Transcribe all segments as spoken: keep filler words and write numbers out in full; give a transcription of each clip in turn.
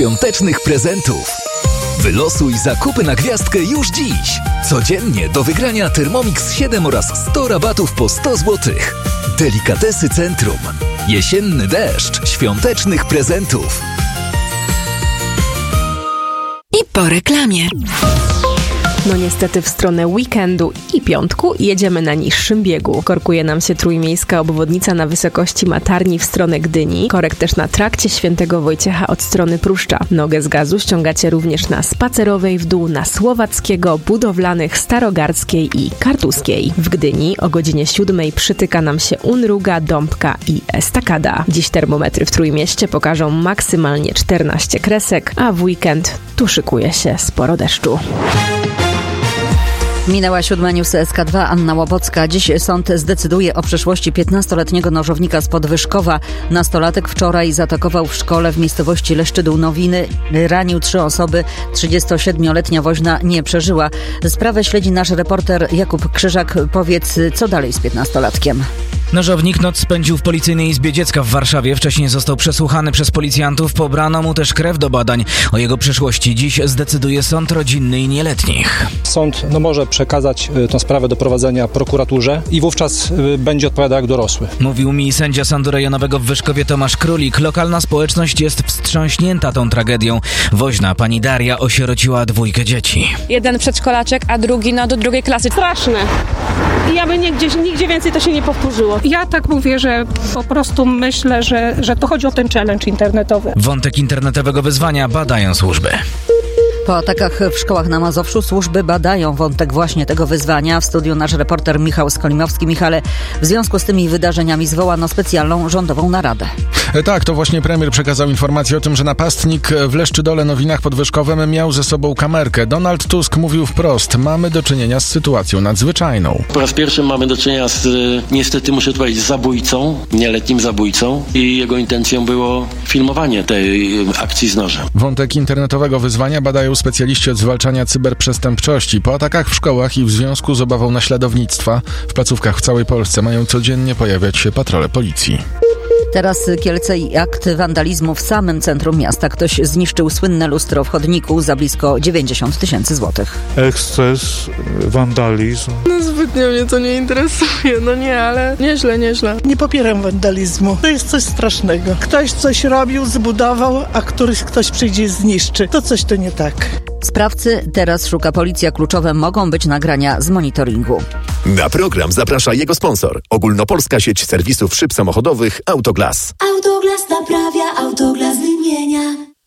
Świątecznych prezentów. Wylosuj zakupy na gwiazdkę już dziś. Codziennie do wygrania Thermomix siedem oraz sto rabatów po sto złotych. Delikatesy Centrum. Jesienny deszcz świątecznych prezentów. I po reklamie. No niestety w stronę weekendu i piątku jedziemy na niższym biegu. Korkuje nam się trójmiejska obwodnica na wysokości Matarni w stronę Gdyni. Korek też na trakcie Świętego Wojciecha od strony Pruszcza. Nogę z gazu ściągacie również na Spacerowej w dół na Słowackiego, Budowlanych, Starogardzkiej i Kartuskiej. W Gdyni o godzinie siódmej przytyka nam się Unruga, Dąbka i Estakada. Dziś termometry w Trójmieście pokażą maksymalnie czternaście kresek, a w weekend tu szykuje się sporo deszczu. Minęła siódma, news S K dwa, Anna Łobocka. Dziś sąd zdecyduje o przeszłości piętnastoletniego nożownika z Podwyżkowa. Nastolatek wczoraj zaatakował w szkole w miejscowości Leszczydół Nowiny. Ranił trzy osoby. trzydziestosiedmioletnia woźna nie przeżyła. Sprawę śledzi nasz reporter Jakub Krzyżak. Powiedz, co dalej z piętnastolatkiem? Nożownik noc spędził w Policyjnej Izbie Dziecka w Warszawie. Wcześniej został przesłuchany przez policjantów. Pobrano mu też krew do badań. O jego przyszłości dziś zdecyduje sąd rodzinny i nieletnich. Sąd no, może przekazać y, tę sprawę do prowadzenia prokuraturze i wówczas y, będzie odpowiadał jak dorosły. Mówił mi sędzia Sądu Rejonowego w Wyszkowie Tomasz Królik. Lokalna społeczność jest wstrząśnięta tą tragedią. Woźna pani Daria osierociła dwójkę dzieci. Jeden przedszkolaczek, a drugi no do drugiej klasy. Straszne. I aby nigdzie, nigdzie więcej to się nie powtórzyło. Ja tak mówię, że po prostu myślę, że, że to chodzi o ten challenge internetowy. Wątek internetowego wyzwania badają służby. Po atakach w szkołach na Mazowszu służby badają wątek właśnie tego wyzwania. W studiu nasz reporter Michał Skolimowski. Michale, w związku z tymi wydarzeniami zwołano specjalną rządową naradę. Tak, to właśnie premier przekazał informację o tym, że napastnik w Leszczydole Nowinach Podwyżkowym miał ze sobą kamerkę. Donald Tusk mówił wprost, mamy do czynienia z sytuacją nadzwyczajną. Po raz pierwszy mamy do czynienia z, niestety muszę powiedzieć, zabójcą, nieletnim zabójcą i jego intencją było filmowanie tej akcji z nożem. Wątek internetowego wyzwania badają specjaliści od zwalczania cyberprzestępczości. Po atakach w szkołach i w związku z obawą naśladownictwa w placówkach w całej Polsce mają codziennie pojawiać się patrole policji. Teraz Kielce i akt wandalizmu w samym centrum miasta. Ktoś zniszczył słynne lustro w chodniku za blisko dziewięćdziesiąt tysięcy złotych. Eksces, wandalizm. No zbytnio mnie to nie interesuje, no nie, ale nieźle, nieźle. Nie popieram wandalizmu. To jest coś strasznego. Ktoś coś robił, zbudował, a któryś ktoś przyjdzie i zniszczy. To coś to nie tak. Sprawcy teraz szuka policja. Kluczowe mogą być nagrania z monitoringu. Na program zaprasza jego sponsor. Ogólnopolska sieć serwisów szyb samochodowych Autoglas. Autoglas naprawia, Autoglas wymienia.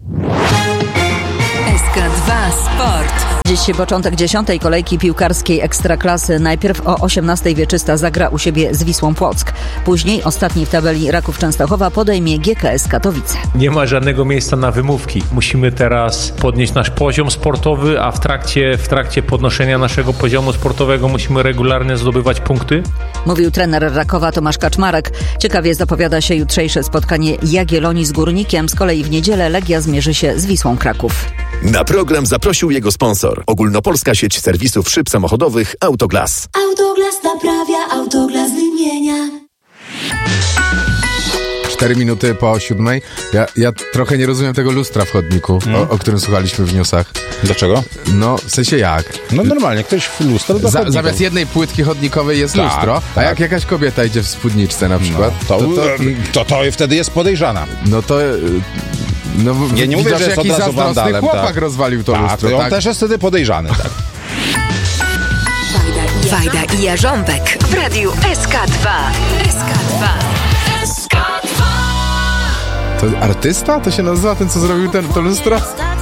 S K dwa Sport. Dziś początek dziesiątej kolejki piłkarskiej Ekstraklasy. Najpierw o osiemnastej Wieczysta zagra u siebie z Wisłą Płock. Później ostatni w tabeli Raków Częstochowa podejmie G K S Katowice. Nie ma żadnego miejsca na wymówki. Musimy teraz podnieść nasz poziom sportowy, a w trakcie, w trakcie podnoszenia naszego poziomu sportowego musimy regularnie zdobywać punkty. Mówił trener Rakowa Tomasz Kaczmarek. Ciekawie zapowiada się jutrzejsze spotkanie Jagiellonii z Górnikiem. Z kolei w niedzielę Legia zmierzy się z Wisłą Kraków. Na program zaprosił jego sponsor. Ogólnopolska sieć serwisów szyb samochodowych Autoglas. Autoglas naprawia, Autoglas wymienia. Cztery minuty po siódmej. Ja, ja trochę nie rozumiem tego lustra w chodniku, hmm. o, o którym słuchaliśmy w newsach. Dlaczego? No, w sensie jak? No normalnie, ktoś w lustro do Za, Zamiast jednej płytki chodnikowej jest tak, lustro, a tak. jak jakaś kobieta idzie w spódniczce na przykład, no, to, to, to, to, to wtedy jest podejrzana. No to... No, ja nie mówię, że jest jakiś od razu wandalem. chłopak tak. rozwalił to tak, lustro. To on tak? też jest wtedy podejrzany. Tak. Wajda i Jarząbek w radiu S K dwa. S K dwa. S K dwa. To artysta? To się nazywa ten, co zrobił ten, to lustro?